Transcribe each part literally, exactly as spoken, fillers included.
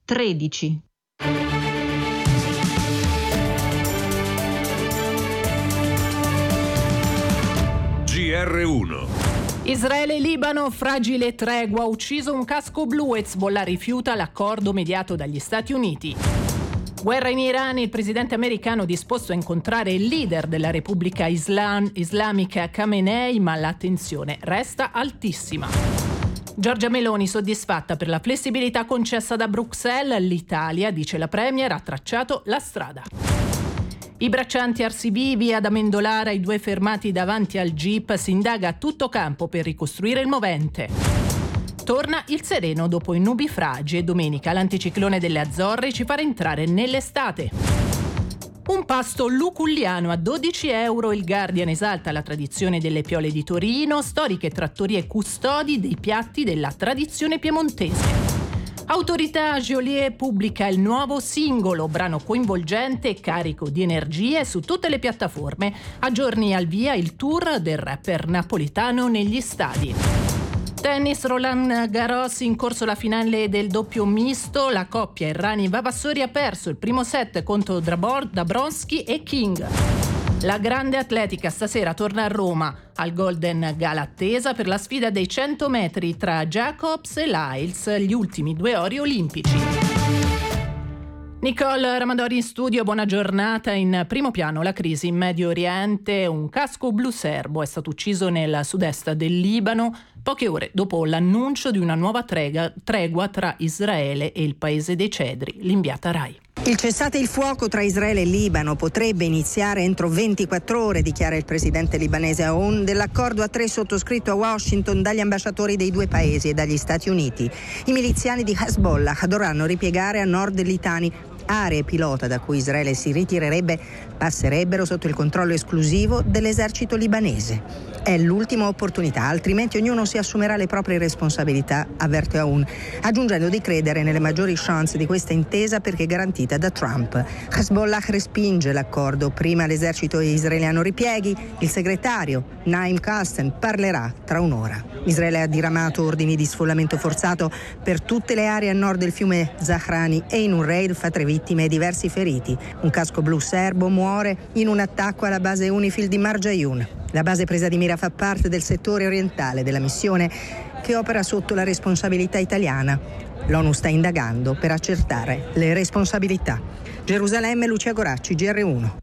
tredici. G R uno. Israele e Libano, fragile tregua, ucciso un casco blu, Hezbollah rifiuta l'accordo mediato dagli Stati Uniti. Guerra in Iran, il presidente americano disposto a incontrare il leader della Repubblica Islam- Islamica Khamenei, ma la tensione resta altissima. Giorgia Meloni soddisfatta per la flessibilità concessa da Bruxelles, l'Italia, dice la Premier, ha tracciato la strada. I braccianti arsivivi ad Amendolara, i due fermati davanti al jeep, si indaga a tutto campo per ricostruire il movente. Torna il sereno dopo i nubifragi e domenica l'anticiclone delle Azzorre ci farà entrare nell'estate. Un pasto luculliano a dodici euro, il Guardian esalta la tradizione delle piole di Torino, storiche trattorie custodi dei piatti della tradizione piemontese. Autorità Geolier pubblica il nuovo singolo, brano coinvolgente e carico di energie su tutte le piattaforme. A giorni al via il tour del rapper napolitano negli stadi. Tennis, Roland Garros, in corso la finale del doppio misto. La coppia Errani-Vavassori ha perso il primo set contro Dabrowski e King. La grande atletica stasera torna a Roma al Golden Gala attesa per la sfida dei cento metri tra Jacobs e Lyles, gli ultimi due ori olimpici. Nicole Ramadori in studio, buona giornata. In primo piano la crisi in Medio Oriente, un casco blu serbo è stato ucciso nel sud-est del Libano poche ore dopo l'annuncio di una nuova trega, tregua tra Israele e il paese dei cedri, l'inviata Rai. Il cessate il fuoco tra Israele e Libano potrebbe iniziare entro ventiquattro ore, dichiara il presidente libanese Aoun, dell'accordo a tre sottoscritto a Washington dagli ambasciatori dei due paesi e dagli Stati Uniti. I miliziani di Hezbollah dovranno ripiegare a nord del Litani. Aree pilota da cui Israele si ritirerebbe passerebbero sotto il controllo esclusivo dell'esercito libanese. È l'ultima opportunità, altrimenti ognuno si assumerà le proprie responsabilità, avverte Aoun, aggiungendo di credere nelle maggiori chance di questa intesa perché garantita da Trump. Hezbollah respinge l'accordo. Prima l'esercito israeliano ripieghi, il segretario Naim Qassem parlerà tra un'ora. Israele ha diramato ordini di sfollamento forzato per tutte le aree a nord del fiume Zahrani e in un raid fa tre vittime e diversi feriti. Un casco blu serbo muore in un attacco alla base Unifil di Marjayoun. La base presa di mira fa parte del settore orientale della missione che opera sotto la responsabilità italiana. L'ONU sta indagando per accertare le responsabilità. Gerusalemme, Lucia Goracci, G R uno.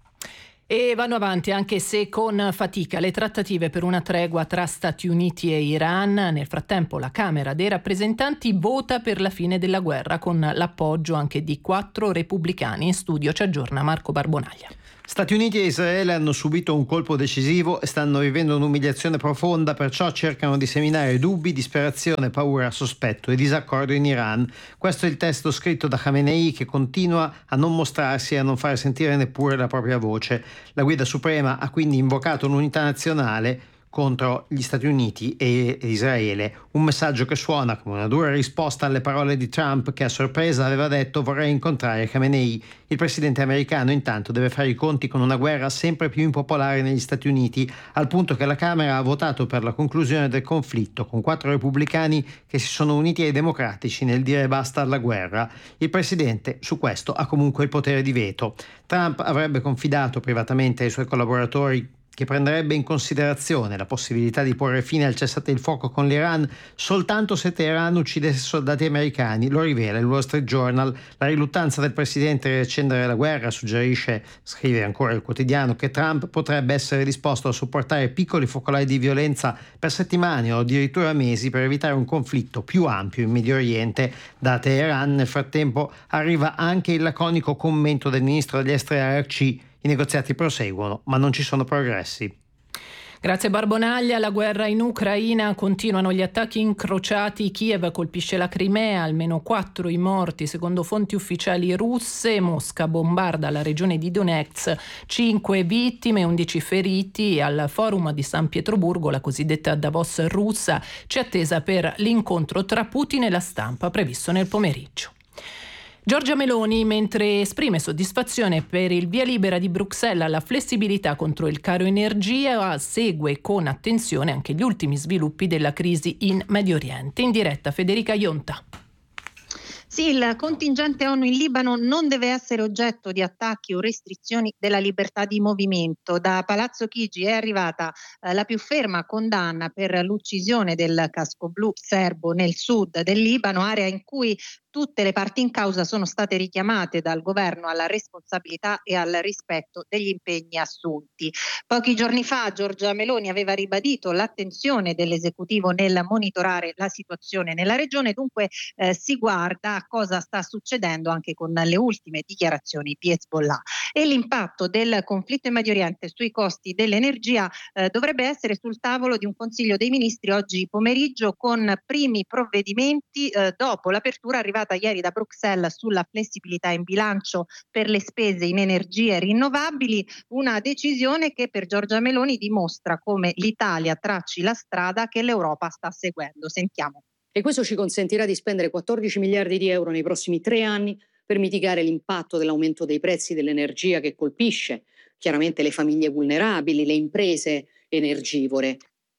E vanno avanti anche se con fatica le trattative per una tregua tra Stati Uniti e Iran. Nel frattempo la Camera dei rappresentanti vota per la fine della guerra con l'appoggio anche di quattro repubblicani. In studio ci aggiorna Marco Barbonaglia. Stati Uniti e Israele hanno subito un colpo decisivo e stanno vivendo un'umiliazione profonda, perciò cercano di seminare dubbi, disperazione, paura, sospetto e disaccordo in Iran. Questo è il testo scritto da Khamenei, che continua a non mostrarsi e a non far sentire neppure la propria voce. La guida suprema ha quindi invocato l'unità nazionale contro gli Stati Uniti e Israele, un messaggio che suona come una dura risposta alle parole di Trump, che a sorpresa aveva detto vorrei incontrare Khamenei. Il presidente americano intanto deve fare i conti con una guerra sempre più impopolare negli Stati Uniti, al punto che la Camera ha votato per la conclusione del conflitto con quattro repubblicani che si sono uniti ai democratici nel dire basta alla guerra. Il presidente su questo ha comunque il potere di veto. Trump avrebbe confidato privatamente ai suoi collaboratori che prenderebbe in considerazione la possibilità di porre fine al cessate il fuoco con l'Iran soltanto se Teheran uccidesse soldati americani. Lo rivela il Wall Street Journal. La riluttanza del presidente a riaccendere la guerra suggerisce, scrive ancora il quotidiano, che Trump potrebbe essere disposto a sopportare piccoli focolai di violenza per settimane o addirittura mesi per evitare un conflitto più ampio in Medio Oriente. Da Teheran nel frattempo arriva anche il laconico commento del ministro degli esteri Araghchi: i negoziati proseguono, ma non ci sono progressi. Grazie Barbonaglia. La guerra in Ucraina, continuano gli attacchi incrociati. Kiev colpisce la Crimea, almeno quattro i morti secondo fonti ufficiali russe. Mosca bombarda la regione di Donetsk, cinque vittime, undici feriti. Al forum di San Pietroburgo, la cosiddetta Davos russa, c'è attesa per l'incontro tra Putin e la stampa previsto nel pomeriggio. Giorgia Meloni, mentre esprime soddisfazione per il via libera di Bruxelles alla flessibilità contro il caro energia, segue con attenzione anche gli ultimi sviluppi della crisi in Medio Oriente. In diretta Federica Ionta. Sì, il contingente ONU in Libano non deve essere oggetto di attacchi o restrizioni della libertà di movimento. Da Palazzo Chigi è arrivata eh, la più ferma condanna per l'uccisione del casco blu serbo nel sud del Libano, area in cui tutte le parti in causa sono state richiamate dal governo alla responsabilità e al rispetto degli impegni assunti. Pochi giorni fa Giorgia Meloni aveva ribadito l'attenzione dell'esecutivo nel monitorare la situazione nella regione, dunque eh, si guarda a cosa sta succedendo anche con le ultime dichiarazioni di Hezbollah. E l'impatto del conflitto in Medio Oriente sui costi dell'energia eh, dovrebbe essere sul tavolo di un Consiglio dei Ministri oggi pomeriggio, con primi provvedimenti eh, dopo l'apertura arrivata ieri da Bruxelles sulla flessibilità in bilancio per le spese in energie rinnovabili, una decisione che per Giorgia Meloni dimostra come l'Italia tracci la strada che l'Europa sta seguendo. Sentiamo. E questo ci consentirà di spendere quattordici miliardi di euro nei prossimi tre anni per mitigare l'impatto dell'aumento dei prezzi dell'energia che colpisce chiaramente le famiglie vulnerabili, le imprese energivore.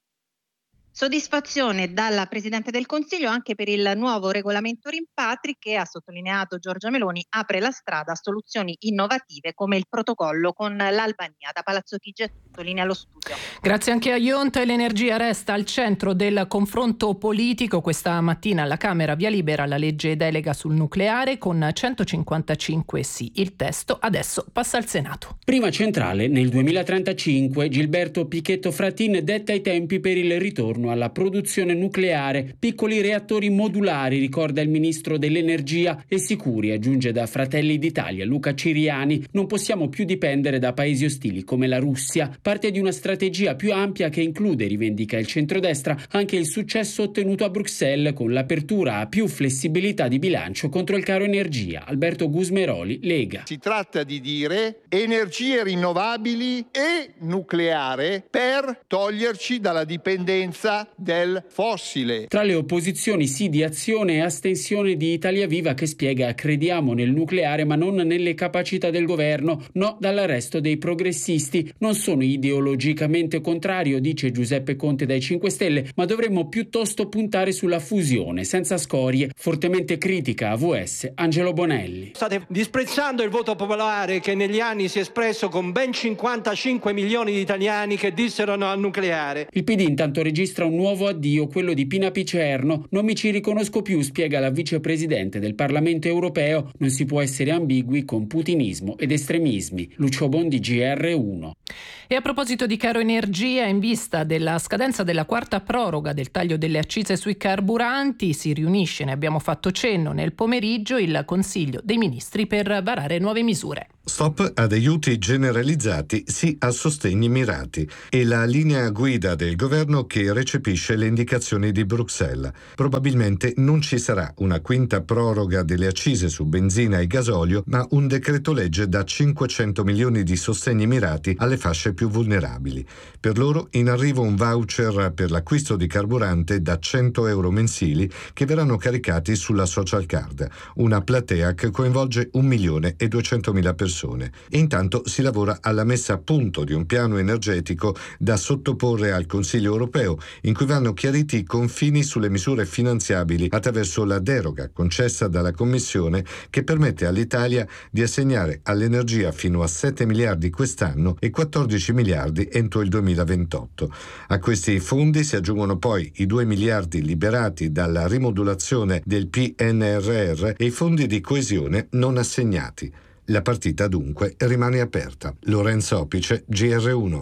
Soddisfazione dalla Presidente del Consiglio anche per il nuovo regolamento rimpatri che, ha sottolineato Giorgia Meloni, apre la strada a soluzioni innovative come il protocollo con l'Albania. Da Palazzo Chigi è tutto, linea allo studio. Grazie anche a Ionta. L'energia resta al centro del confronto politico. Questa mattina alla Camera via libera la legge delega sul nucleare con centocinquantacinque sì. Il testo adesso passa al Senato. Prima centrale nel duemilatrentacinque, Gilberto Pichetto Fratin detta i tempi per il ritorno alla produzione nucleare, piccoli reattori modulari, ricorda il ministro dell'energia, e sicuri, aggiunge da Fratelli d'Italia Luca Ciriani. Non possiamo più dipendere da paesi ostili come la Russia. Parte di una strategia più ampia che include, rivendica il centrodestra, anche il successo ottenuto a Bruxelles con l'apertura a più flessibilità di bilancio contro il caro energia. Alberto Gusmeroli, Lega. Si tratta di dire energie rinnovabili e nucleare per toglierci dalla dipendenza del fossile. Tra le opposizioni sì di Azione e astensione di Italia Viva, che spiega: crediamo nel nucleare ma non nelle capacità del governo. No dall'arresto dei progressisti. Non sono ideologicamente contrario, dice Giuseppe Conte dai cinque Stelle, ma dovremmo piuttosto puntare sulla fusione senza scorie. Fortemente critica A V S Angelo Bonelli. State disprezzando il voto popolare che negli anni si è espresso con ben cinquantacinque milioni di italiani che dissero no al nucleare. Il P D intanto registra un nuovo addio, quello di Pina Picerno. Non mi ci riconosco più, spiega la vicepresidente del Parlamento europeo. Non si può essere ambigui con putinismo ed estremismi. Lucio Bondi, G R uno. E a proposito di caro energia, in vista della scadenza della quarta proroga del taglio delle accise sui carburanti, si riunisce, ne abbiamo fatto cenno nel pomeriggio, il Consiglio dei Ministri per varare nuove misure. Stop ad aiuti generalizzati, sì a sostegni mirati. È la linea guida del governo che recepisce le indicazioni di Bruxelles. Probabilmente non ci sarà una quinta proroga delle accise su benzina e gasolio, ma un decreto legge da cinquecento milioni di sostegni mirati alle fasce più vulnerabili. Per loro in arrivo un voucher per l'acquisto di carburante da cento euro mensili che verranno caricati sulla social card, una platea che coinvolge un milione e duecentomila persone. E intanto si lavora alla messa a punto di un piano energetico da sottoporre al Consiglio europeo, in cui vanno chiariti i confini sulle misure finanziabili attraverso la deroga concessa dalla Commissione, che permette all'Italia di assegnare all'energia fino a sette miliardi quest'anno e quattordici miliardi entro il duemilaventotto. A questi fondi si aggiungono poi i due miliardi liberati dalla rimodulazione del P N R R e i fondi di coesione non assegnati. La partita dunque rimane aperta. Lorenzo Opice, G R uno.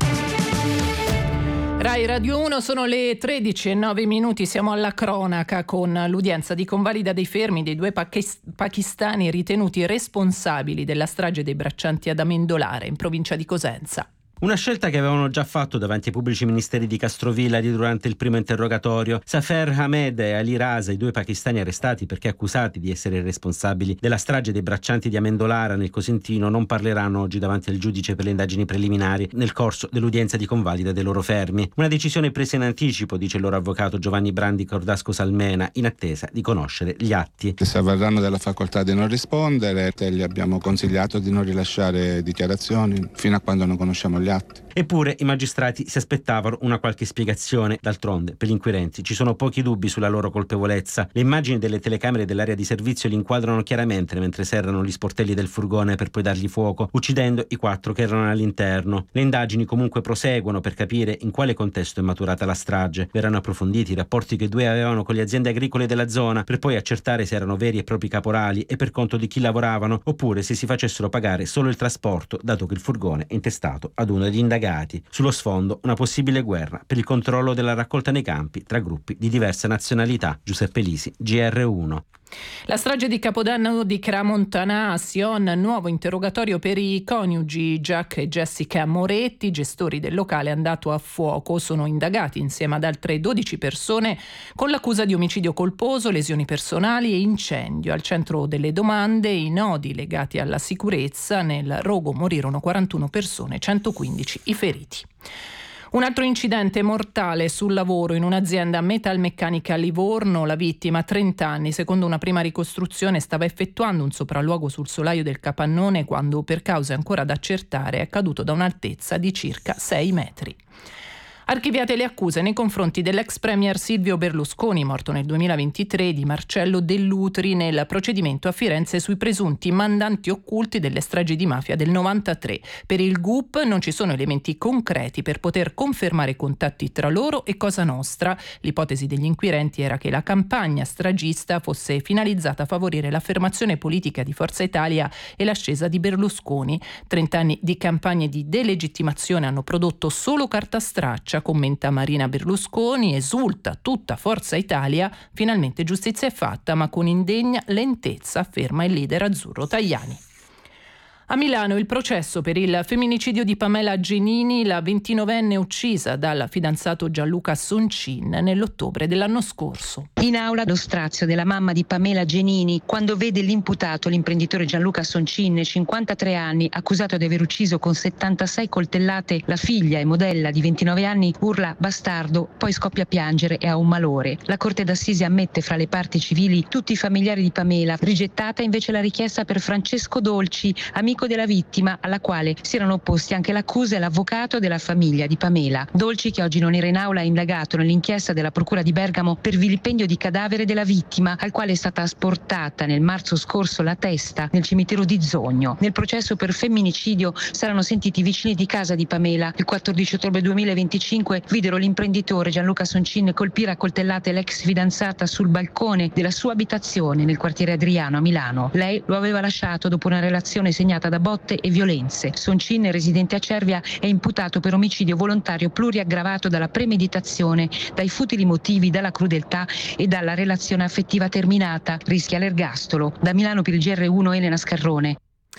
Rai Radio uno, sono le tredici e nove minuti, siamo alla cronaca con l'udienza di convalida dei fermi dei due pakistani ritenuti responsabili della strage dei braccianti ad Amendolare in provincia di Cosenza. Una scelta che avevano già fatto davanti ai pubblici ministeri di Castrovillari durante il primo interrogatorio. Safer Ahmed e Ali Raza, i due pakistani arrestati perché accusati di essere responsabili della strage dei braccianti di Amendolara nel Cosentino, non parleranno oggi davanti al giudice per le indagini preliminari nel corso dell'udienza di convalida dei loro fermi. Una decisione presa in anticipo, dice il loro avvocato Giovanni Brandi Cordasco Salmena, in attesa di conoscere gli atti. Si avvarranno della facoltà di non rispondere e gli abbiamo consigliato di non rilasciare dichiarazioni fino a quando non conosciamo gli atti. Eppure i magistrati si aspettavano una qualche spiegazione. D'altronde, per gli inquirenti ci sono pochi dubbi sulla loro colpevolezza. Le immagini delle telecamere dell'area di servizio li inquadrano chiaramente mentre serrano gli sportelli del furgone per poi dargli fuoco, uccidendo i quattro che erano all'interno. Le indagini comunque proseguono per capire in quale contesto è maturata la strage. Verranno approfonditi i rapporti che i due avevano con le aziende agricole della zona, per poi accertare se erano veri e propri caporali e per conto di chi lavoravano, oppure se si facessero pagare solo il trasporto, dato che il furgone è intestato ad uno degli indagati. Sullo sfondo una possibile guerra per il controllo della raccolta nei campi tra gruppi di diverse nazionalità. Giuseppe Lisi, G R uno. La strage di Capodanno di Crans-Montana, a Sion, nuovo interrogatorio per i coniugi Jack e Jessica Moretti, gestori del locale andato a fuoco. Sono indagati insieme ad altre dodici persone con l'accusa di omicidio colposo, lesioni personali e incendio. Al centro delle domande i nodi legati alla sicurezza. Nel rogo morirono quarantuno persone, centoquindici i feriti. Un altro incidente mortale sul lavoro in un'azienda metalmeccanica a Livorno. La vittima, trenta anni, secondo una prima ricostruzione stava effettuando un sopralluogo sul solaio del capannone quando, per cause ancora da accertare, è caduto da un'altezza di circa sei metri. Archiviate le accuse nei confronti dell'ex premier Silvio Berlusconi, morto nel duemilaventitré, di Marcello Dell'Utri nel procedimento a Firenze sui presunti mandanti occulti delle stragi di mafia del novantatré. Per il G U P non ci sono elementi concreti per poter confermare contatti tra loro e Cosa Nostra. L'ipotesi degli inquirenti era che la campagna stragista fosse finalizzata a favorire l'affermazione politica di Forza Italia e l'ascesa di Berlusconi. Trent'anni di campagne di delegittimazione hanno prodotto solo carta straccia, commenta Marina Berlusconi. Esulta tutta Forza Italia, finalmente giustizia è fatta, ma con indegna lentezza, afferma il leader azzurro Tajani. A Milano il processo per il femminicidio di Pamela Genini, la ventinovenne uccisa dal fidanzato Gianluca Soncin nell'ottobre dell'anno scorso. In aula lo strazio della mamma di Pamela Genini quando vede l'imputato, l'imprenditore Gianluca Soncin, cinquantatré anni, accusato di aver ucciso con settantasei coltellate la figlia e modella di ventinove anni, urla bastardo, poi scoppia a piangere e ha un malore. La Corte d'Assise ammette fra le parti civili tutti i familiari di Pamela, rigettata invece la richiesta per Francesco Dolci, amico della vittima, alla quale si erano opposti anche l'accusa e l'avvocato della famiglia di Pamela. Dolci, che oggi non era in aula, è indagato nell'inchiesta della Procura di Bergamo per vilipendio di cadavere della vittima, al quale è stata asportata nel marzo scorso la testa nel cimitero di Zogno. Nel processo per femminicidio saranno sentiti i vicini di casa di Pamela. Il quattordici ottobre duemilaventicinque videro l'imprenditore Gianluca Soncin colpire a coltellate l'ex fidanzata sul balcone della sua abitazione nel quartiere Adriano a Milano. Lei lo aveva lasciato dopo una relazione segnata da botte e violenze. Soncin, residente a Cervia, è imputato per omicidio volontario pluriaggravato dalla premeditazione, dai futili motivi, dalla crudeltà e dalla relazione affettiva terminata. Rischia l'ergastolo. Da Milano per il G R uno, Elena Scarrone.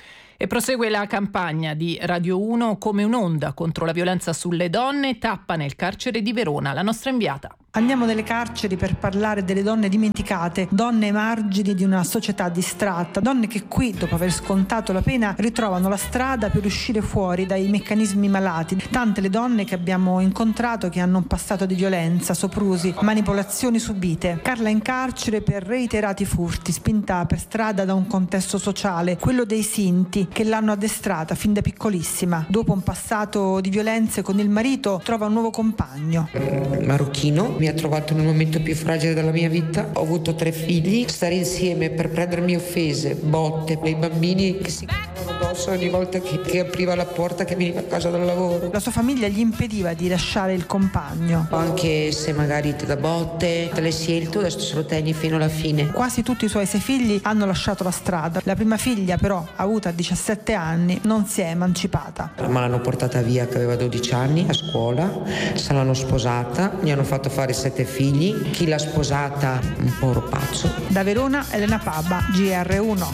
E prosegue la campagna di Radio uno come un'onda contro la violenza sulle donne. Tappa nel carcere di Verona. La nostra inviata. Andiamo nelle carceri per parlare delle donne dimenticate, donne ai margini di una società distratta, donne che qui, dopo aver scontato la pena, ritrovano la strada per uscire fuori dai meccanismi malati. Tante le donne che abbiamo incontrato che hanno un passato di violenza, soprusi, manipolazioni subite. Carla in carcere per reiterati furti, spinta per strada da un contesto sociale, quello dei Sinti, che l'hanno addestrata fin da piccolissima. Dopo un passato di violenze con il marito, trova un nuovo compagno. Marocchino. Mi ha trovato nel momento più fragile della mia vita. Ho avuto tre figli. Stare insieme per prendermi offese, botte, dei bambini che si cagavano addosso ogni volta che, che apriva la porta, che veniva a casa dal lavoro. La sua famiglia gli impediva di lasciare il compagno. Anche se magari ti dà botte, te l'hai scelto, adesso se lo tieni fino alla fine. Quasi tutti i suoi sei figli hanno lasciato la strada. La prima figlia, però, avuta a diciassette anni, non si è emancipata. Ma l'hanno portata via che aveva dodici anni a scuola, se l'hanno sposata, gli hanno fatto fare sette figli, chi l'ha sposata un po' ropazzo. Da Verona, Elena Pabba, G R uno.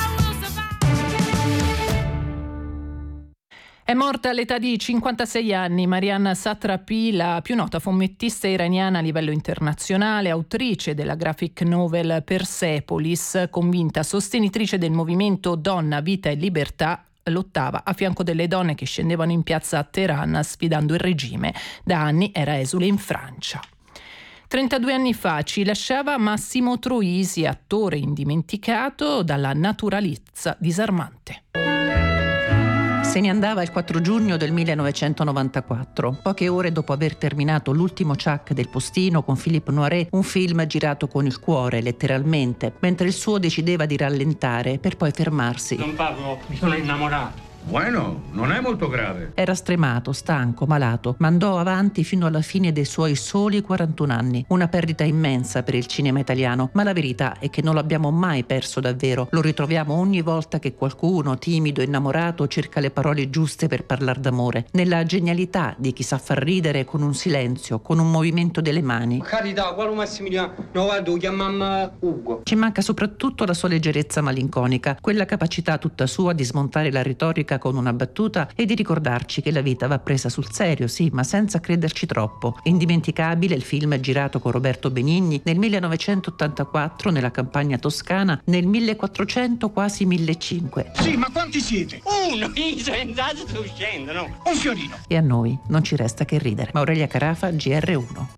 È morta all'età di cinquantasei anni Marianna Satrapi, la più nota fumettista iraniana a livello internazionale, autrice della graphic novel Persepolis, convinta sostenitrice del movimento Donna, Vita e Libertà. Lottava a fianco delle donne che scendevano in piazza a Teheran sfidando il regime. Da anni era esule in Francia. trentadue anni fa ci lasciava Massimo Troisi, attore indimenticato dalla naturalezza disarmante. Se ne andava il quattro giugno del millenovecentonovantaquattro, poche ore dopo aver terminato l'ultimo Chuck del postino con Philippe Noiret, un film girato con il cuore, letteralmente, mentre il suo decideva di rallentare per poi fermarsi. Don Pablo, mi sono innamorato. Bueno, non è molto grave. Era stremato, stanco, malato, ma andò avanti fino alla fine dei suoi soli quarantuno anni. Una perdita immensa per il cinema italiano, ma la verità è che non l'abbiamo mai perso davvero. Lo ritroviamo ogni volta che qualcuno, timido e innamorato, cerca le parole giuste per parlare d'amore. Nella genialità di chi sa far ridere con un silenzio, con un movimento delle mani. Carità, quale Massimiliano? No, guarda, chiamam Ugo. Ci manca soprattutto la sua leggerezza malinconica, quella capacità tutta sua di smontare la retorica con una battuta e di ricordarci che la vita va presa sul serio, sì, ma senza crederci troppo. Indimenticabile il film girato con Roberto Benigni nel millenovecentottantaquattro nella campagna toscana, nel millequattrocento quasi millecinquecento. Sì, ma quanti siete? Uno, i senzati sto uscendo, no? Un fiorino. E a noi non ci resta che ridere. Aurelia Carafa, G R uno.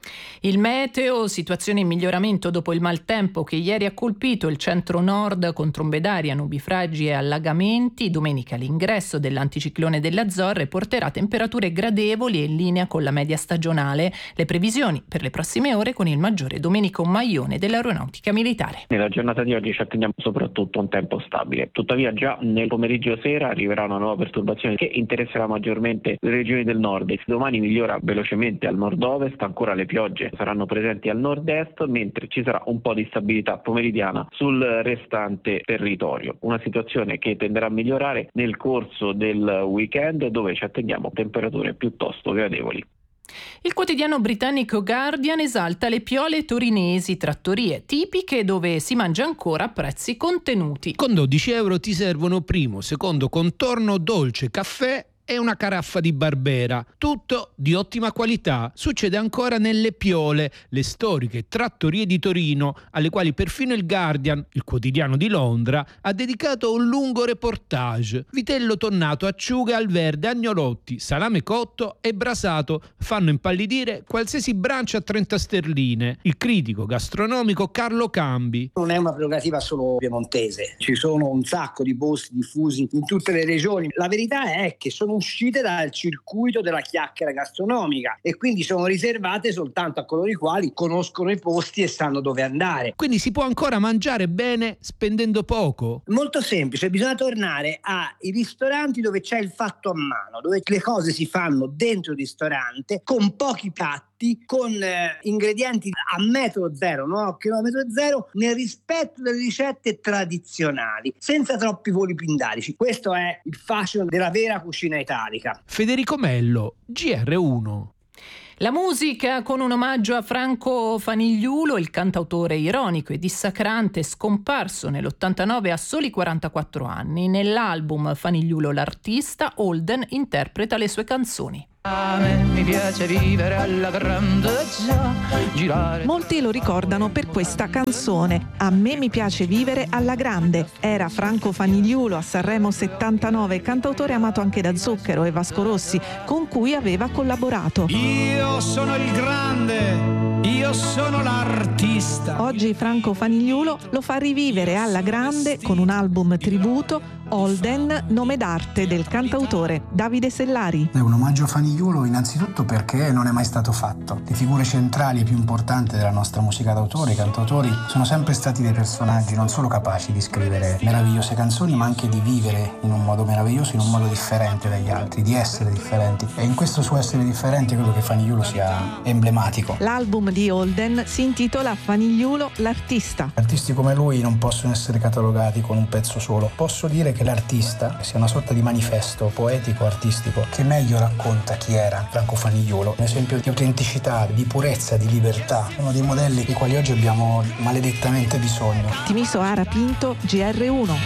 Il meteo, situazione in miglioramento dopo il maltempo che ieri ha colpito il centro-nord con trombe d'aria, nubifragi e allagamenti. Domenica l'ingresso dell'anticiclone delle Azzorre porterà temperature gradevoli e in linea con la media stagionale. Le previsioni per le prossime ore con il maggiore Domenico Maione dell'Aeronautica Militare. Nella giornata di oggi ci attendiamo soprattutto un tempo stabile. Tuttavia già nel pomeriggio sera arriverà una nuova perturbazione che interesserà maggiormente le regioni del nord. Domani migliora velocemente al nord-ovest, ancora le piogge saranno presenti al nord-est, mentre ci sarà un po' di stabilità pomeridiana sul restante territorio. Una situazione che tenderà a migliorare nel corso del weekend, dove ci attendiamo temperature piuttosto gradevoli. Il quotidiano britannico Guardian esalta le piole torinesi, trattorie tipiche dove si mangia ancora a prezzi contenuti. Con dodici euro ti servono primo, secondo contorno, dolce, caffè e una caraffa di Barbera, tutto di ottima qualità. Succede ancora nelle Piole, le storiche trattorie di Torino, alle quali perfino il Guardian, il quotidiano di Londra, ha dedicato un lungo reportage. Vitello tonnato, acciughe al verde, agnolotti, salame cotto e brasato fanno impallidire qualsiasi brancia a trenta sterline. Il critico gastronomico Carlo Cambi. Non è una prerogativa solo piemontese, ci sono un sacco di posti diffusi in tutte le regioni. La verità è che sono uscite dal circuito della chiacchiera gastronomica e quindi sono riservate soltanto a coloro i quali conoscono i posti e sanno dove andare. Quindi si può ancora mangiare bene spendendo poco? Molto semplice, bisogna tornare ai ristoranti dove c'è il fatto a mano, dove le cose si fanno dentro il ristorante con pochi piatti, con eh, ingredienti a metro zero, no? A chilometro zero, nel rispetto delle ricette tradizionali, senza troppi voli pindarici. Questo è il fascino della vera cucina italica. Federico Mello, G R uno. La musica con un omaggio a Franco Fanigliulo, il cantautore ironico e dissacrante scomparso nell'ottantanove a soli quarantaquattro anni. Nell'album Fanigliulo l'artista, Holden interpreta le sue canzoni. A me mi piace vivere alla grande, già, girare. Molti lo ricordano per questa canzone. A me mi piace vivere alla grande. Era Franco Fanigliulo a Sanremo settantanove, cantautore amato anche da Zucchero e Vasco Rossi, con cui aveva collaborato. Io sono il grande, io sono l'artista. Oggi Franco Fanigliulo lo fa rivivere alla grande con un album tributo, Holden, nome d'arte del cantautore Davide Sellari. È un omaggio a Fanigliulo innanzitutto perché non è mai stato fatto. Le figure centrali e più importanti della nostra musica d'autore, i cantautori, sono sempre stati dei personaggi non solo capaci di scrivere meravigliose canzoni, ma anche di vivere in un modo meraviglioso, in un modo differente dagli altri, di essere differenti. E in questo suo essere differente credo che Fanigliulo sia emblematico. L'album di Holden si intitola Fanigliulo l'artista. Artisti come lui non possono essere catalogati con un pezzo solo. Posso dire che l'artista sia una sorta di manifesto poetico, artistico, che meglio racconta chi era Franco Fanigliulo. Un esempio di autenticità, di purezza, di libertà. Uno dei modelli dei quali oggi abbiamo maledettamente bisogno. Timiso Ara Pinto, G R uno.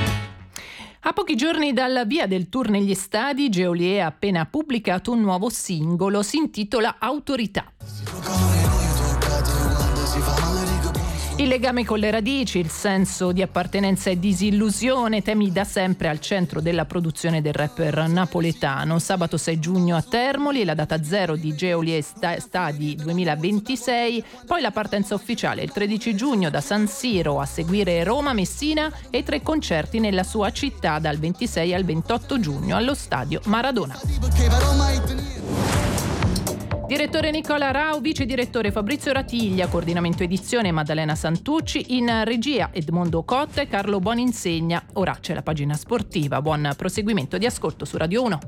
A pochi giorni dalla via del tour negli stadi, Geolier ha appena pubblicato un nuovo singolo, si intitola Autorità. Il legame con le radici, il senso di appartenenza e disillusione, temi da sempre al centro della produzione del rapper napoletano. Sabato sei giugno a Termoli, la data zero di Geolier Stadi duemilaventisei, poi la partenza ufficiale il tredici giugno da San Siro, a seguire Roma, Messina e tre concerti nella sua città dal ventisei al ventotto giugno allo stadio Maradona. Direttore Nicola Rau, vice direttore Fabrizio Ratiglia, coordinamento edizione Maddalena Santucci, in regia Edmondo Cotta e Carlo Boninsegna. Ora c'è la pagina sportiva. Buon proseguimento di ascolto su Radio uno.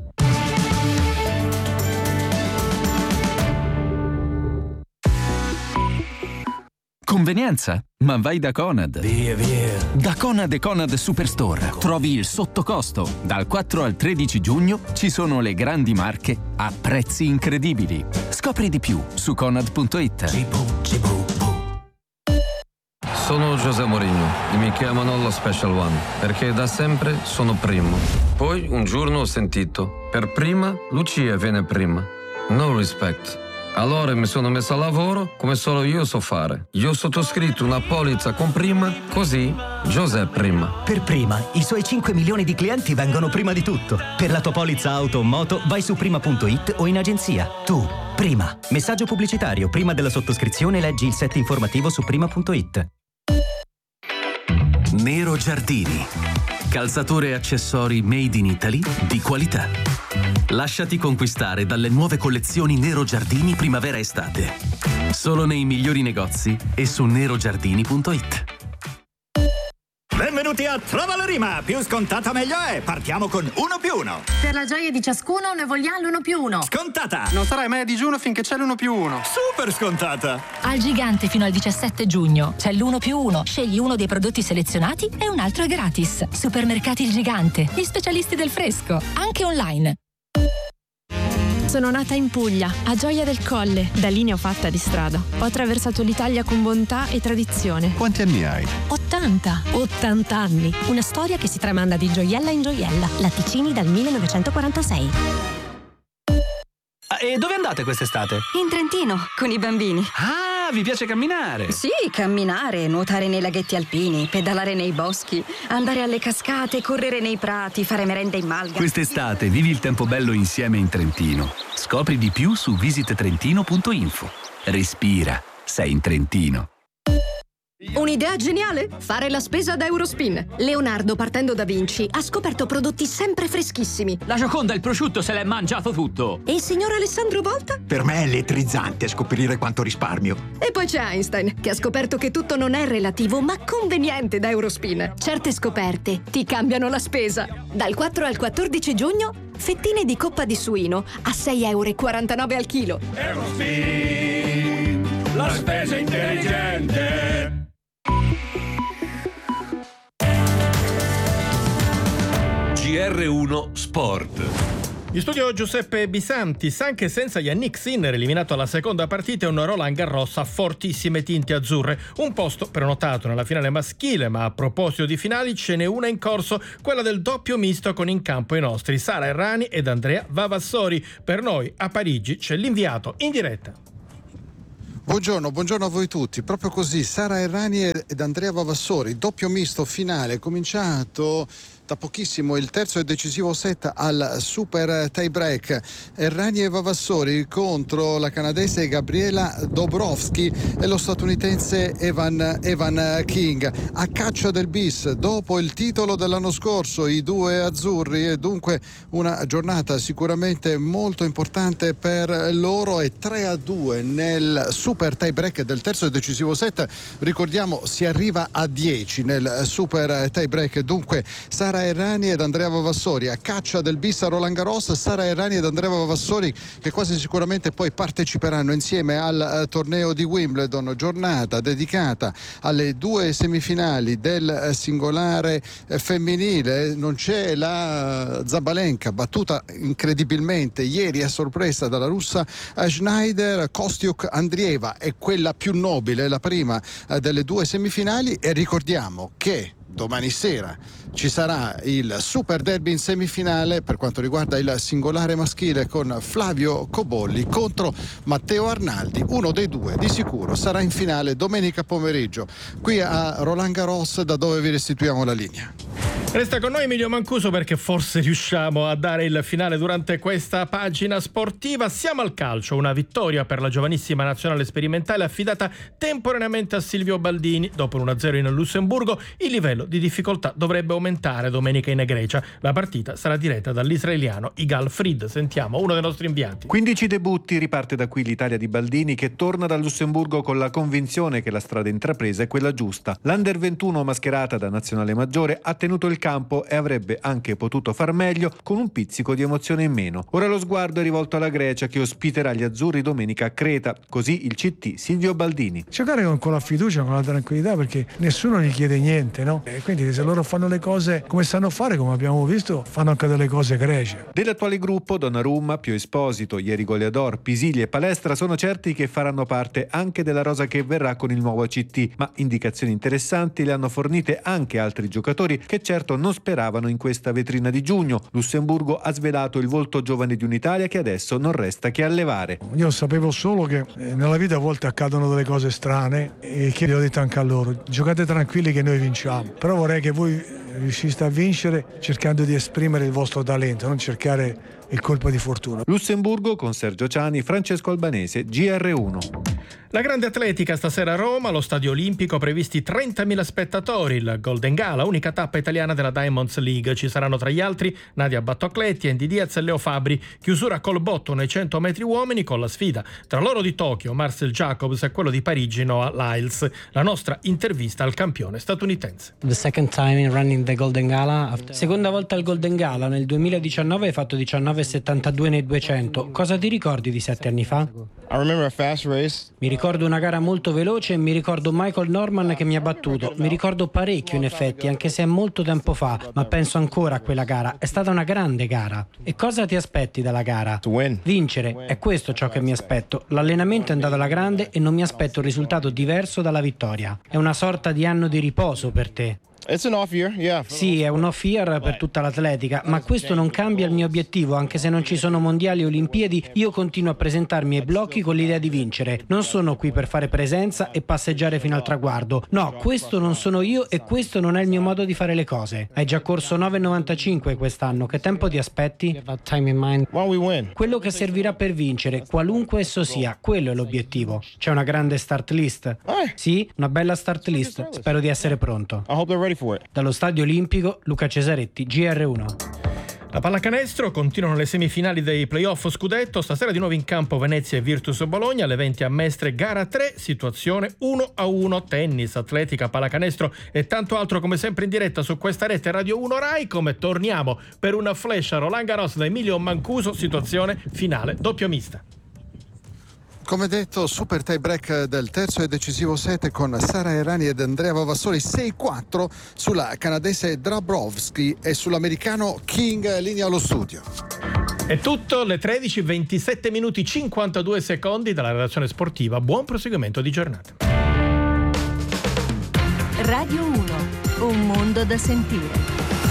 Convenienza? Ma vai da Conad. Via, via. Da Conad e Conad Superstore trovi il sottocosto. Dal quattro al tredici giugno ci sono le grandi marche a prezzi incredibili. Scopri di più su conad punto it. Sono José Mourinho e mi chiamano lo Special One perché da sempre sono primo. Poi un giorno ho sentito: per prima Lucia viene prima. No respect. Allora mi sono messo a lavoro come solo io so fare. Io ho sottoscritto una polizza con Prima, così José Prima. Per Prima, i suoi cinque milioni di clienti vengono prima di tutto. Per la tua polizza auto o moto vai su prima punto it o in agenzia. Tu, Prima. Messaggio pubblicitario. Prima della sottoscrizione leggi il set informativo su prima punto it. Nero Giardini. Calzature e accessori made in Italy di qualità. Lasciati conquistare dalle nuove collezioni Nero Giardini primavera-estate. Solo nei migliori negozi e su nero giardini punto it. Benvenuti a Trova la Rima! Più scontata meglio è! Partiamo con uno più uno. Per la gioia di ciascuno ne vogliamo l'uno più uno. Scontata! Non sarai mai a digiuno finché c'è l'uno più uno. Super scontata! Al Gigante fino al diciassette giugno c'è l'uno più uno. Scegli uno dei prodotti selezionati e un altro è gratis. Supermercati Il Gigante, gli specialisti del fresco, anche online. Sono nata in Puglia, a Gioia del Colle, da lì ne ho fatta di strada. Ho attraversato l'Italia con bontà e tradizione. Quanti anni hai? ottanta. ottanta anni. Una storia che si tramanda di gioiella in gioiella. Latticini dal millenovecentoquarantasei. E dove andate quest'estate? In Trentino, con i bambini. Ah, vi piace camminare? Sì, camminare, nuotare nei laghetti alpini, pedalare nei boschi, andare alle cascate, correre nei prati, fare merenda in malga. Quest'estate vivi il tempo bello insieme in Trentino. Scopri di più su visit trentino punto info. Respira, sei in Trentino. Un'idea geniale? Fare la spesa da Eurospin. Leonardo, partendo da Vinci, ha scoperto prodotti sempre freschissimi. La Gioconda e il prosciutto se l'è mangiato tutto. E il signor Alessandro Volta? Per me è elettrizzante scoprire quanto risparmio. E poi c'è Einstein, che ha scoperto che tutto non è relativo, ma conveniente da Eurospin. Certe scoperte ti cambiano la spesa. Dal quattro al quattordici giugno, fettine di coppa di suino a sei virgola quarantanove euro al chilo. Eurospin, la spesa intelligente. G R uno Sport. In studio Giuseppe Bisantis. Anche senza Yannick Sinner, eliminato alla seconda partita, è un Roland Garros a fortissime tinte azzurre. Un posto prenotato nella finale maschile, ma a proposito di finali ce n'è una in corso, quella del doppio misto con in campo i nostri Sara Errani ed Andrea Vavassori. Per noi a Parigi c'è l'inviato in diretta. Buongiorno, buongiorno a voi tutti. Proprio così, Sara Errani ed Andrea Vavassori, doppio misto finale, cominciato da pochissimo il terzo e decisivo set al super tie break. Errani e Vavassori contro la canadese Gabriela Dabrowski e lo statunitense Evan, Evan King. A caccia del bis dopo il titolo dell'anno scorso, i due azzurri, e dunque una giornata sicuramente molto importante per loro. E tre a due nel super tie break del terzo e decisivo set. Ricordiamo, si arriva a dieci nel super tie break. Dunque Sara Errani ed Andrea Vavassori a caccia del bis a Roland Garros. Sara Errani ed Andrea Vavassori che quasi sicuramente poi parteciperanno insieme al uh, torneo di Wimbledon, giornata dedicata alle due semifinali del uh, singolare uh, femminile. Non c'è la uh, Zabalenka, battuta incredibilmente ieri a sorpresa dalla russa uh, Schneider. Kostiuk Andrieva è quella più nobile, la prima uh, delle due semifinali, e ricordiamo che domani sera ci sarà il Super Derby in semifinale per quanto riguarda il singolare maschile con Flavio Cobolli contro Matteo Arnaldi. Uno dei due di sicuro sarà in finale domenica pomeriggio qui a Roland Garros, da dove vi restituiamo la linea. Resta con noi Emilio Mancuso, perché forse riusciamo a dare il finale durante questa pagina sportiva. Siamo al calcio, una vittoria per la giovanissima nazionale sperimentale affidata temporaneamente a Silvio Baldini. Dopo l'uno a zero in Lussemburgo il livello di difficoltà dovrebbe aumentare domenica in Grecia. La partita sarà diretta dall'israeliano Igal Fried. Sentiamo uno dei nostri inviati. quindici debutti, riparte da qui l'Italia di Baldini, che torna dal Lussemburgo con la convinzione che la strada intrapresa è quella giusta. L'Under ventuno, mascherata da nazionale maggiore, ha tenuto il campo e avrebbe anche potuto far meglio con un pizzico di emozione in meno. Ora lo sguardo è rivolto alla Grecia, che ospiterà gli azzurri domenica a Creta. Così il C T Silvio Baldini. Giocare con, con la fiducia, con la tranquillità, perché nessuno gli chiede niente, no? E quindi se loro fanno le cose come sanno fare, come abbiamo visto, fanno anche delle cose gregie. Dell'attuale gruppo, Donnarumma, Pio Esposito, ieri Goliador, Pisilli e Palestra sono certi che faranno parte anche della rosa che verrà con il nuovo C T, ma indicazioni interessanti le hanno fornite anche altri giocatori che certo non speravano in questa vetrina di giugno. Lussemburgo ha svelato il volto giovane di un'Italia che adesso non resta che allevare. Io sapevo solo che eh, nella vita a volte accadono delle cose strane, e che ho detto anche a loro: giocate tranquilli che noi vinciamo, però vorrei che voi riusciste a vincere cercando di esprimere il vostro talento, non cercare il colpo di fortuna. Lussemburgo con Sergio Ciani, Francesco Albanese, G R uno. La grande atletica stasera a Roma, allo Stadio Olimpico, previsti trentamila spettatori. Il Golden Gala, unica tappa italiana della Diamonds League. Ci saranno tra gli altri Nadia Battocletti, Andy Diaz e Leo Fabri. Chiusura col botto nei cento metri uomini, con la sfida tra loro di Tokyo, Marcel Jacobs, e quello di Parigi, Noah Lyles. La nostra intervista al campione statunitense. The second time in running the Golden Gala. After... Seconda volta al Golden Gala. Nel duemiladiciannove hai fatto diciannove virgola settantadue nei duecento. Cosa ti ricordi di sette anni fa? I remember a fast race. Mi ricordo una gara molto veloce e mi ricordo Michael Norman che mi ha battuto. Mi ricordo parecchio in effetti, anche se è molto tempo fa, ma penso ancora a quella gara. È stata una grande gara. E cosa ti aspetti dalla gara? To win. Vincere. È questo ciò che mi aspetto. L'allenamento è andato alla grande e non mi aspetto un risultato diverso dalla vittoria. È una sorta di anno di riposo per te. It's an off year, yeah. Sì, è un off year per tutta l'atletica, ma questo non cambia il mio obiettivo. Anche se non ci sono mondiali e olimpiadi, io continuo a presentarmi ai blocchi con l'idea di vincere. Non sono qui per fare presenza e passeggiare fino al traguardo. No, questo non sono io e questo non è il mio modo di fare le cose. Hai già corso nove virgola novantacinque quest'anno. Che tempo ti aspetti? Quello che servirà per vincere, qualunque esso sia, quello è l'obiettivo. C'è una grande start list? Sì, una bella start list. Spero di essere pronto. Dallo Stadio Olimpico, Luca Cesaretti, G R uno. La pallacanestro, continuano le semifinali dei playoff scudetto. Stasera di nuovo in campo Venezia e Virtus Bologna, alle venti a Mestre, gara tre, situazione uno a uno. Tennis, atletica, pallacanestro e tanto altro come sempre in diretta su questa rete Radio uno Rai. Come torniamo per una flash a Roland Garros da Emilio Mancuso, situazione finale doppio mista. Come detto, super tie break del terzo e decisivo set con Sara Errani ed Andrea Vavassori, sei quattro sulla canadese Dabrowski e sull'americano King. Linea allo studio. È tutto, le tredici ventisette minuti cinquantadue secondi dalla redazione sportiva. Buon proseguimento di giornata. Radio uno, un mondo da sentire.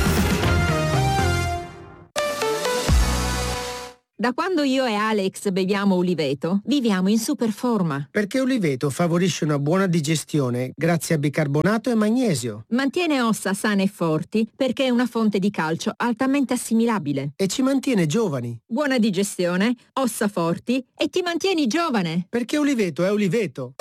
Da quando io e Alex beviamo Uliveto, viviamo in super forma. Perché Uliveto favorisce una buona digestione grazie a bicarbonato e magnesio. Mantiene ossa sane e forti perché è una fonte di calcio altamente assimilabile. E ci mantiene giovani. Buona digestione, ossa forti e ti mantieni giovane. Perché Uliveto è Uliveto.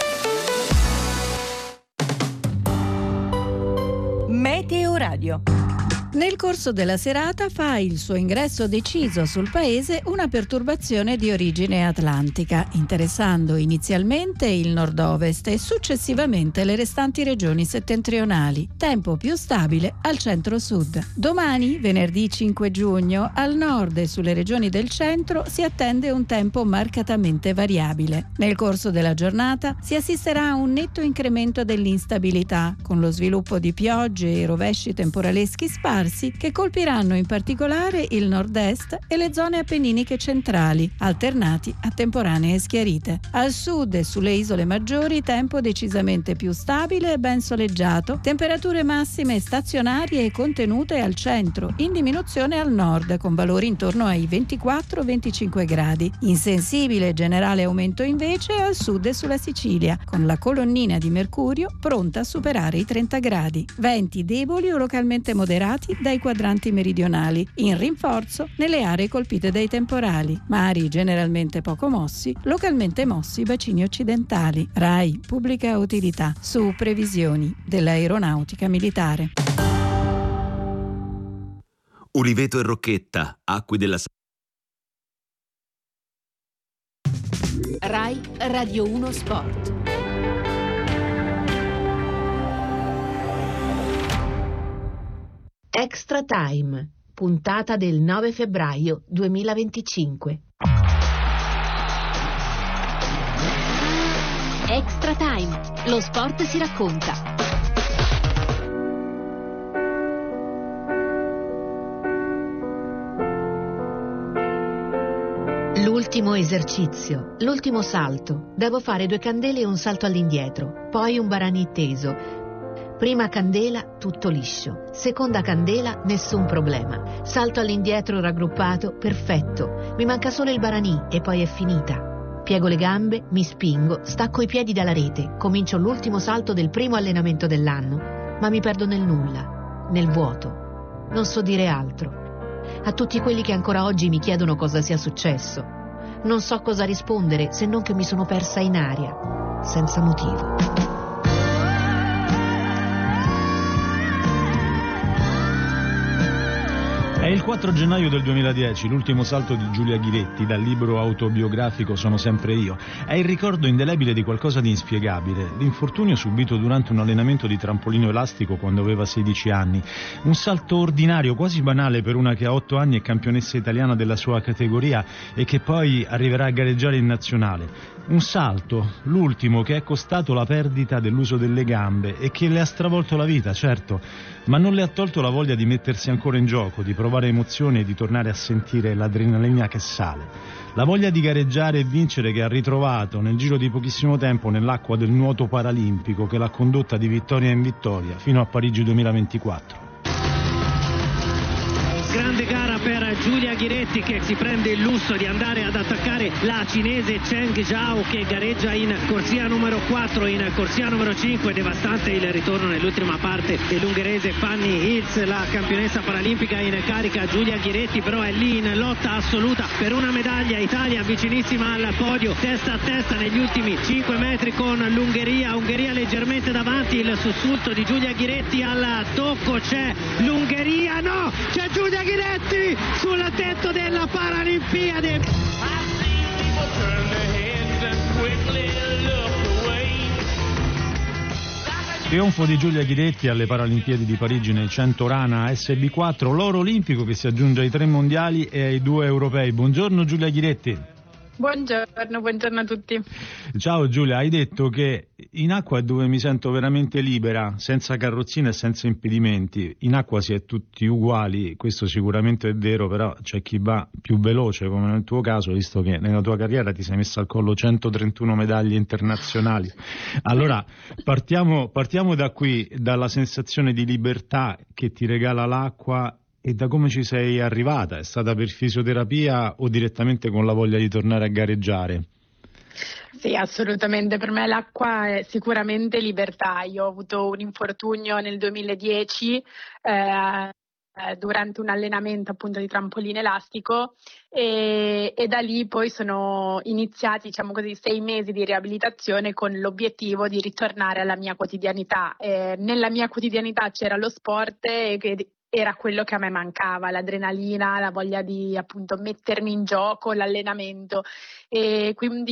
Meteo Radio. Nel corso della serata fa il suo ingresso deciso sul paese una perturbazione di origine atlantica, interessando inizialmente il nord-ovest e successivamente le restanti regioni settentrionali. Tempo più stabile al centro-sud. Domani, venerdì cinque giugno, al nord e sulle regioni del centro si attende un tempo marcatamente variabile. Nel corso della giornata si assisterà a un netto incremento dell'instabilità, con lo sviluppo di piogge e rovesci temporaleschi sparsi sparsi che colpiranno in particolare il nord-est e le zone appenniniche centrali, alternati a temporanee schiarite. Al sud e sulle isole maggiori tempo decisamente più stabile e ben soleggiato, temperature massime stazionarie e contenute al centro, in diminuzione al nord con valori intorno ai ventiquattro venticinque gradi. Insensibile generale aumento invece al sud e sulla Sicilia, con la colonnina di mercurio pronta a superare i trenta gradi. Venti deboli o localmente moderati dai quadranti meridionali, in rinforzo nelle aree colpite dai temporali. Mari generalmente poco mossi, localmente mossi i bacini occidentali. RAI Pubblica Utilità, su previsioni dell'aeronautica militare. Uliveto e Rocchetta, acqui della RAI Radio uno Sport. Extra Time, puntata del nove febbraio duemilaventicinque. Extra Time, lo sport si racconta. L'ultimo esercizio, l'ultimo salto. Devo fare due candele e un salto all'indietro, poi un barani teso. Prima candela, tutto liscio. Seconda candela, nessun problema. Salto all'indietro raggruppato, perfetto. Mi manca solo il barani e poi è finita. Piego le gambe, mi spingo, stacco i piedi dalla rete, comincio l'ultimo salto del primo allenamento dell'anno, ma mi perdo nel nulla, nel vuoto. Non so dire altro. A tutti quelli che ancora oggi mi chiedono cosa sia successo, non so cosa rispondere se non che mi sono persa in aria, senza motivo. È il quattro gennaio del duemiladieci, l'ultimo salto di Giulia Ghiretti dal libro autobiografico Sono sempre io. È il ricordo indelebile di qualcosa di inspiegabile, l'infortunio subito durante un allenamento di trampolino elastico quando aveva sedici anni. Un salto ordinario, quasi banale per una che ha otto anni è campionessa italiana della sua categoria e che poi arriverà a gareggiare in nazionale. Un salto, l'ultimo, che è costato la perdita dell'uso delle gambe e che le ha stravolto la vita, certo, ma non le ha tolto la voglia di mettersi ancora in gioco, di provare emozioni e di tornare a sentire l'adrenalina che sale. La voglia di gareggiare e vincere che ha ritrovato nel giro di pochissimo tempo nell'acqua del nuoto paralimpico che l'ha condotta di vittoria in vittoria fino a Parigi duemilaventiquattro. Grande gara per Giulia Ghiretti che si prende il lusso di andare ad attaccare la cinese Cheng Zhao che gareggia in corsia numero quattro, in corsia numero cinque. Devastante il ritorno nell'ultima parte dell'ungherese Fanny Hills, la campionessa paralimpica in carica. Giulia Ghiretti però è lì in lotta assoluta per una medaglia. Italia vicinissima al podio, testa a testa negli ultimi cinque metri con l'Ungheria. Ungheria leggermente davanti, il sussulto di Giulia Ghiretti al tocco. C'è l'Ungheria, no! C'è Giulia Ghiretti sul tetto della Paralimpiade. Trionfo di Giulia Ghiretti alle Paralimpiadi di Parigi nel cento rana S B quattro, l'oro olimpico che si aggiunge ai tre mondiali e ai due europei. Buongiorno Giulia Ghiretti. Buongiorno, buongiorno a tutti. Ciao Giulia, hai detto che in acqua è dove mi sento veramente libera, senza carrozzine e senza impedimenti. In acqua si è tutti uguali, questo sicuramente è vero, però c'è chi va più veloce, come nel tuo caso, visto che nella tua carriera ti sei messa al collo centotrentuno medaglie internazionali. Allora, partiamo, partiamo da qui, dalla sensazione di libertà che ti regala l'acqua. E da come ci sei arrivata? È stata per fisioterapia o direttamente con la voglia di tornare a gareggiare? Sì, assolutamente. Per me l'acqua è sicuramente libertà. Io ho avuto un infortunio nel duemiladieci eh, durante un allenamento appunto di trampolino elastico e, e da lì poi sono iniziati, diciamo così, sei mesi di riabilitazione con l'obiettivo di ritornare alla mia quotidianità. Eh, nella mia quotidianità c'era lo sport e che era quello che a me mancava, l'adrenalina, la voglia di appunto mettermi in gioco, l'allenamento, e quindi